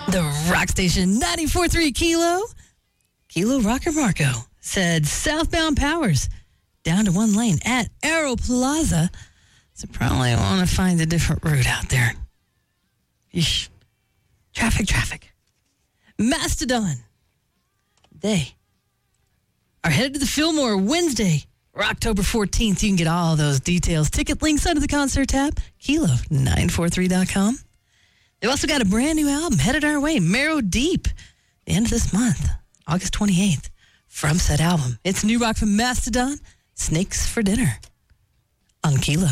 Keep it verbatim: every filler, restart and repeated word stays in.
The rock station ninety-four point three Kilo. Kilo Rocker Marco said southbound powers down to one lane at Aero Plaza. So probably want to find a different route out there. Yeesh. Traffic, traffic. Mastodon. They are headed to the Fillmore Wednesday, or October fourteenth. You can get all those details. Ticket links under the concert tab, kilo nine four three dot com. They've also got a brand new album headed our way, Marrow Deep, the end of this month, August twenty-eighth, from said album. It's new rock from Mastodon, Snakes for Dinner, on Kilo.